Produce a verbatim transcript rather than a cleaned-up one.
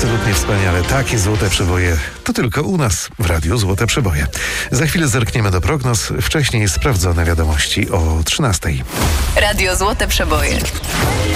Absolutnie wspaniale. Takie złote przeboje to tylko u nas w Radiu Złote Przeboje. Za chwilę zerkniemy do prognoz. Wcześniej sprawdzone wiadomości o trzynastej. Radio Złote Przeboje.